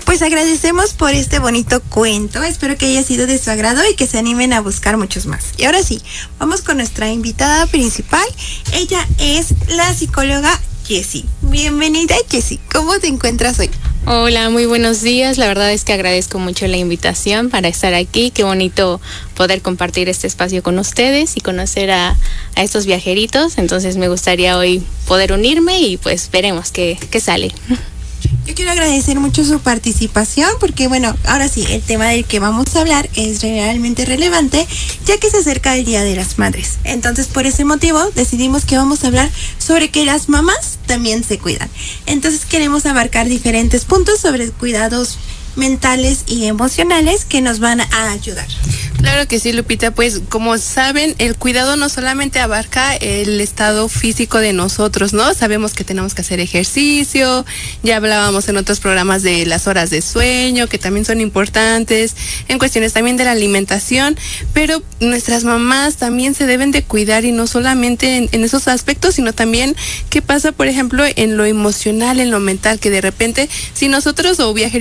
Pues agradecemos por este bonito cuento. Espero que haya sido de su agrado y que se animen a buscar muchos más. Y ahora sí, vamos con nuestra invitada principal. Ella es la psicóloga Jessie. Bienvenida, Jessie. ¿Cómo te encuentras hoy? Hola, muy buenos días. La verdad es que agradezco mucho la invitación para estar aquí. Qué bonito poder compartir este espacio con ustedes y conocer a estos viajeritos. Entonces me gustaría hoy poder unirme y pues veremos qué sale. Yo quiero agradecer mucho su participación porque, bueno, ahora sí, el tema del que vamos a hablar es realmente relevante ya que se acerca el Día de las Madres. Entonces, por ese motivo, decidimos que vamos a hablar sobre que las mamás también se cuidan. Entonces, queremos abarcar diferentes puntos sobre cuidados mentales y emocionales que nos van a ayudar. Claro que sí, Lupita, pues como saben, el cuidado no solamente abarca el estado físico de nosotros, ¿no? Sabemos que tenemos que hacer ejercicio, ya hablábamos en otros programas de las horas de sueño, que también son importantes, en cuestiones también de la alimentación, pero nuestras mamás también se deben de cuidar y no solamente en esos aspectos, sino también qué pasa, por ejemplo, en lo emocional, en lo mental, que de repente, si nosotros o viajeros